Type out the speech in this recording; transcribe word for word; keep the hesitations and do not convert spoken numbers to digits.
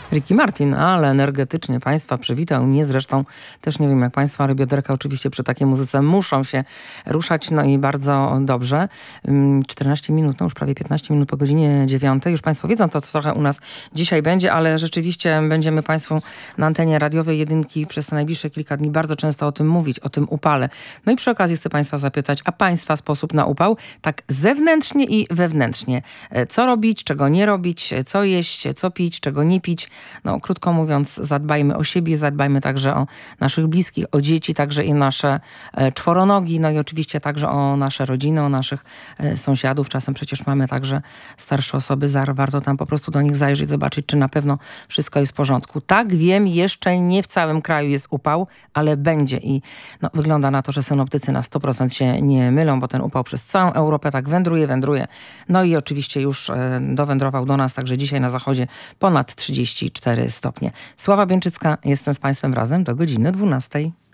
Ricky Martin, ale energetycznie Państwa przywitał mnie. Zresztą też nie wiem jak Państwa, ale bioderka oczywiście przy takiej muzyce muszą się ruszać, no i bardzo dobrze. czternaście minut, no już prawie piętnaście minut po godzinie dziewiątej. Już Państwo wiedzą, to co trochę u nas dzisiaj będzie, ale rzeczywiście będziemy Państwu na antenie radiowej jedynki przez te najbliższe kilka dni bardzo często o tym mówić, o tym upale. No i przy okazji chcę Państwa zapytać, a Państwa sposób na upał, tak zewnętrznie i wewnętrznie. Co robić, czego nie robić, co jeść, co pić, czego nie pić. No, krótko mówiąc, zadbajmy o siebie, zadbajmy także o naszych bliskich, o dzieci, także i nasze e, czworonogi, no i oczywiście także o nasze rodziny, o naszych e, sąsiadów. Czasem przecież mamy także starsze osoby, zar, warto tam po prostu do nich zajrzeć, zobaczyć, czy na pewno wszystko jest w porządku. Tak, wiem, jeszcze nie w całym kraju jest upał, ale będzie i no, wygląda na to, że synoptycy na sto procent się nie mylą, bo ten upał przez całą Europę tak wędruje, wędruje. No i oczywiście już e, dowędrował do nas, także dzisiaj na zachodzie ponad trzydzieści cztery stopnie. Sława Bieńczycka, jestem z Państwem razem do godziny dwunastej.